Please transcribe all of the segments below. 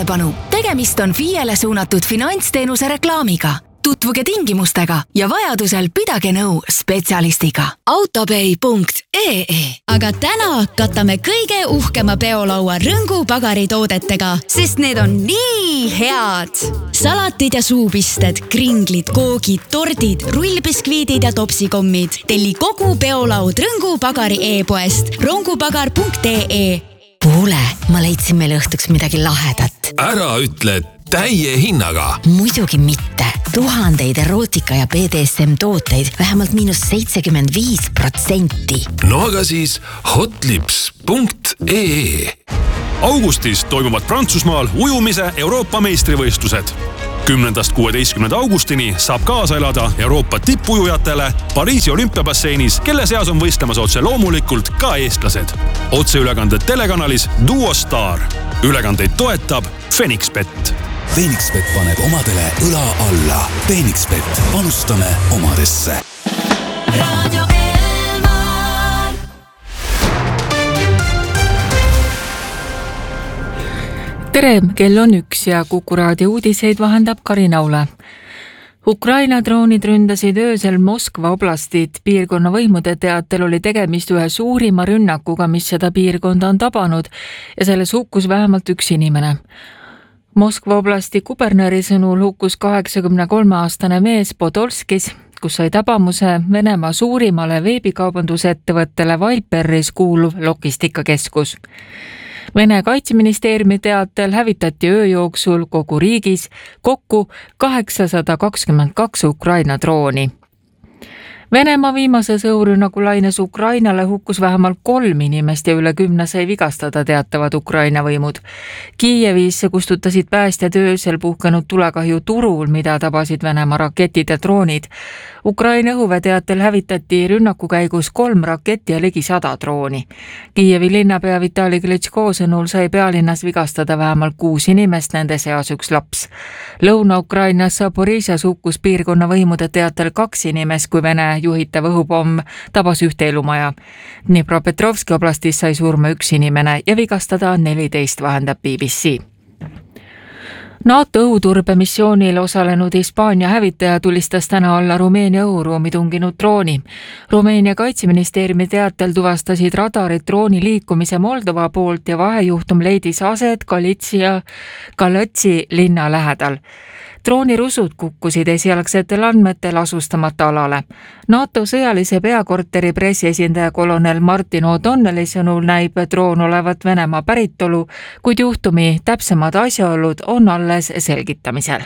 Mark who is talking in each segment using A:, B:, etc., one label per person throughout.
A: Tähelepanu! Tegemist on FIEle suunatud finantsteenuse reklaamiga. Tutvuge tingimustega ja vajadusel pidage nõu spetsialistiga. Autopay.ee.
B: Aga täna katame kõige uhkema peolaua Rõngu pagaritoodetega, sest need on nii head. Salatid ja suupisted, kringlid, koogid, tordid, rullbiskviidid ja topsikommid. Telli kogu peolaud Rõngu pagari e-poest rongupagar.ee.
C: Kuule, ma leidsin meile õhtuks midagi lahedat.
D: Ära ütle täie hinnaga.
C: Muidugi mitte. Tuhandeid erootika ja BDSM tooteid vähemalt -75%.
D: No aga siis hotlips.ee.
E: Augustis toimuvad Prantsusmaal ujumise Euroopa meistrivõistlused. 10.–16. augustini saab kaasa elada Euroopa tippujujatele Pariisi olümpiabasseinis, kelle seas on võistlemas otse loomulikult ka eestlased. Otseülekanded telekanalis Duo Star. Ülekandeid toetab Phoenixbet.
F: Phoenixbet paneb omadele õla alla. Phoenixbet, panustame omadesse.
G: Radio Elmar.
H: Tere, kell on 1 ja Kuku raadio uudiseid vahendab Karina Ule. Ukraina droonid ründasid öösel Moskva oblastit. Piirkonna võimude teatel oli tegemist ühe suurima rünnakuga, mis seda piirkonda on tabanud ja selles hukkus vähemalt üks inimene. Moskva oblasti kubernöri sõnul hukkus 83-aastane mees Podolskis, kus sai tabamuse Venemaa suurimale veebikaubandusettevõttele Viperis kuuluv logistikakeskus. Vene kaitseministeeriumi teatel hävitati öö jooksul kogu riigis kokku 822 Ukraina drooni. Venemaa viimases õhurünnakulaines Ukrainale hukkus vähemalt 3 inimest ja üle 10 sai vigastada, teatavad Ukraina võimud. Kiievis kustutasid päästjad öösel puhkenud tulekahju turul, mida tabasid Venemaa raketid ja droonid. Ukraina õhuväe teatel hävitati rünnaku käigus 3 raketti ja ligi 100 drooni. Kiievi linnapea Vitali Klitschko sõnul sai pealinnas vigastada vähemalt 6 inimest, nende seas üks laps. Lõuna-Ukrainas Zaporižžjas hukkus piirkonna võimude teatel 2 inimest, kui Vene juhitav õhupomm tabas ühte elumaja. Dnipropetrovski oblastis sai surma 1 inimene ja vigastada 14, vahendab BBC. NATO õhuturbemissioonil osalenud Hispaania hävitaja tulistas täna alla Rumeenia õhuruumi tunginud drooni. Rumeenia kaitseministeeriumi teatel tuvastasid radarid drooni liikumise Moldova poolt ja vahejuhtum leidis aset Galatsi linna lähedal. Droonirusud kukkusid esialgsetel andmetel asustamata alale. NATO sõjalise peakorteri pressiesindaja kolonel Martin O'Donnelli sõnul näib droon olevat Venemaa päritolu, kuid juhtumi täpsemad asjaolud on alles selgitamisel.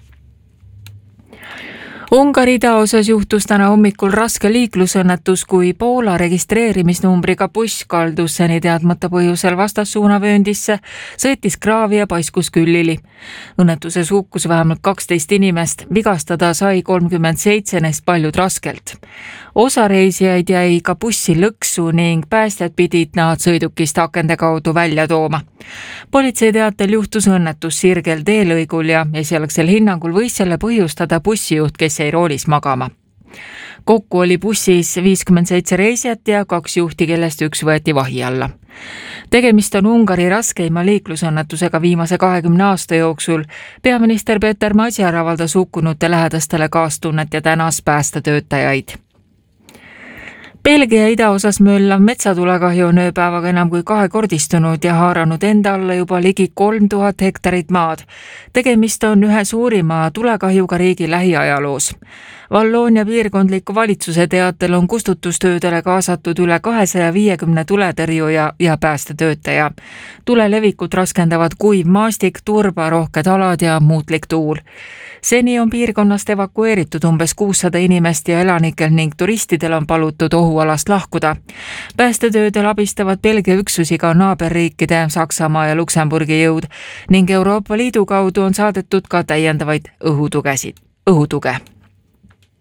H: Ungari idaosas juhtus täna hommikul raske liiklusõnnetus, kui Poola registreerimisnumbriga buss kaldus seni teadmata põhjusel vastassuunavööndisse, sõitis kraavi ja paiskus küllili. Õnnetuses hukkus vähemalt 12 inimest, vigastada sai 37, neist paljud raskelt. Osa reisijaid jäi ka bussi lõksu ning päästjad pidid nad sõidukist akende kaudu välja tooma. Politsei teatel juhtus õnnetus sirgel teelõigul ja esialgsel hinnangul võis selle põhjustada bussijuht, kes jäi roolis magama. Kokku oli bussis 57 reisijat ja 2 juhti, kellest 1 võeti vahi alla. Tegemist on Ungari raskeima liiklusõnnetusega viimase 20 aasta jooksul. Peaminister Peeter Madjar avaldas hukkunute lähedastele kaastunnet ja tänas päästetöötajaid. Belgia idaosas möllav metsatulekahju on ööpäevaga enam kui 2-kordistunud ja haaranud enda alla juba ligi 3000 hektarit maad. Tegemist on ühe suurima tulekahjuga riigi lähiajaloos. Valloonia piirkondliku valitsuse teatel on kustutustöödele kaasatud üle 250 tuletõrjuja ja päästetöötaja. Tule levikut raskendavad kuiv maastik, turbarohked alad ja muutlik tuul. Seni on piirkonnast evakueeritud umbes 600 inimest ja elanikel ning turistidel on palutud ohualast lahkuda. Päästetöödel abistavad Belgia üksusi ka naaberriikide Saksamaa ja Luksemburgi jõud ning Euroopa Liidu kaudu on saadetud ka täiendavaid õhutuge.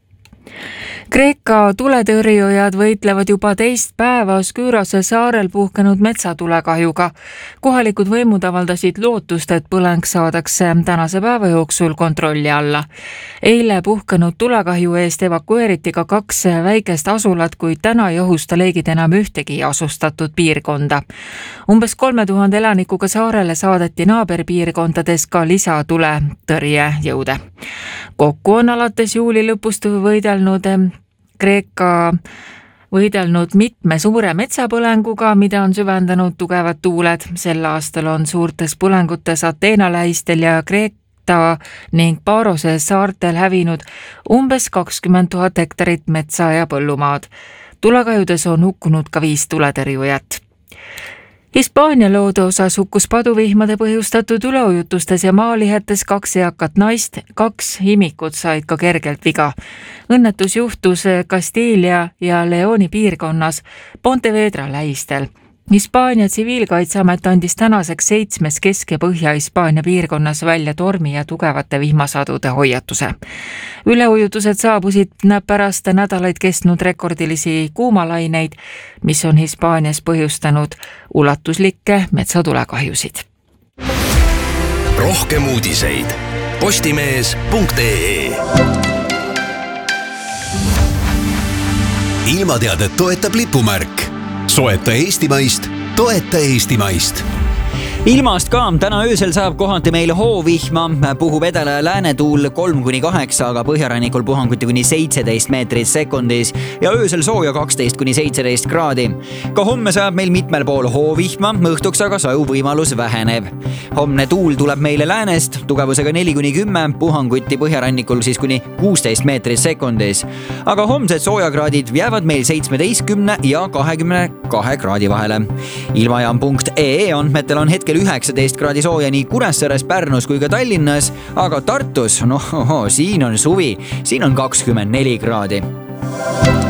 H: Kreeka tuletõrjujad võitlevad juba teist päeva Skürose saarel puhkenud metsatulekahjuga. Kohalikud võimud avaldasid lootust, et põleng saadakse tänase päeva jooksul kontrolli alla. Eile puhkenud tulekahju eest evakueeriti ka 2 väikest asulat, kuid täna ei ohusta leegid enam ühtegi asustatud piirkonda. Umbes 3000 elanikuga saarele saadeti naaberpiirkondades ka lisatuletõrjejõude. Kokku on alates juuli lõpust Kreeka võidelnud mitme suure metsapõlenguga, mida on süvendanud tugevad tuuled. Sel aastal on suurtes põlengutes Ateena lähistel ja Kreeta ning Parose saartel hävinud umbes 20 000 hektarit metsa ja põllumaad. Tulekahjudes on hukkunud ka 5 tuletõrjujat. Hispaania loode osas hukkus paduvihmade põhjustatud üleujutustes ja maalihetes 2 eakat naist, 2 imikut said ka kergelt viga. Õnnetus juhtus Castilla ja Leoni piirkonnas Pontevedra lähistel. Hispaania tsiviilkaitseamet andis tänaseks 7 Kesk- ja Põhja-Hispaania piirkonnas välja tormi ja tugevate vihmasadude hoiatuse. Üleujutused saabusid pärast nädalaid kestnud rekordilisi kuumalaineid, mis on Hispaanias põhjustanud ulatuslikke metsatulekahjusid.
D: Rohkem uudiseid postimees.ee.
F: Ilmateadet toetab lipumärk. Soeta eestimaist, toeta eestimaist.
I: Ilmast ka, täna öösel saab kohati meil hoovihma, puhub edela ja läänetuul 3-8, aga põhjarannikul puhanguti kuni 17 meetrit sekundis ja öösel sooja 12-17 kraadi. Ka homme saab meil mitmel pool hoovihma, õhtuks aga saju võimalus väheneb. Homne tuul tuleb meile läänest, tugevusega 4-10, puhanguti põhjarannikul siis kuni 16 meetrit sekundis. Aga homsed soojakraadid jäävad meil 17 ja 22 kraadi vahele. Ilmajaam.ee andmetel on hetkel 19 kraadi sooja nii Kuressaares, Pärnus kui ka Tallinnas, aga Tartus, siin on suvi, siin on 24 kraadi.